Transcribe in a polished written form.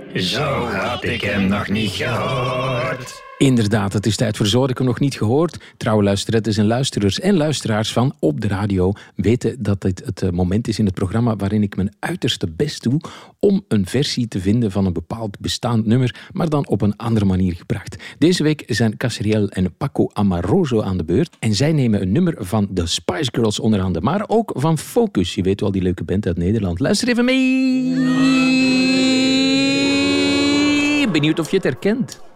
Zo had ik hem nog niet gehoord. Inderdaad, het is tijd voor Zo had ik hem nog niet gehoord. Trouwe luisterettes en luisterers en luisteraars van Op de Radio weten dat dit het moment is in het programma waarin ik mijn uiterste best doe om een versie te vinden van een bepaald bestaand nummer, maar dan op een andere manier gebracht. Deze week zijn Casriel en Paco Amoroso aan de beurt en zij nemen een nummer van de Spice Girls onder handen, maar ook van Focus. Je weet wel, die leuke band uit Nederland. Luister even mee! Benieuwd of je het herkent.